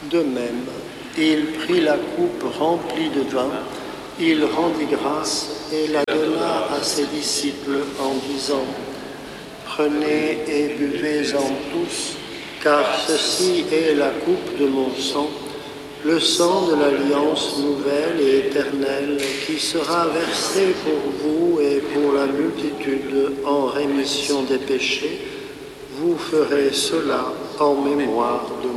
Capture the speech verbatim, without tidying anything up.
De même, il prit la coupe remplie de vin, il rendit grâce et la donna à ses disciples en disant : « Prenez et buvez-en tous, car ceci est la coupe de mon sang, le sang de l'alliance nouvelle et éternelle qui sera versé pour vous et pour la multitude en rémission des péchés. Vous ferez cela en mémoire de moi. »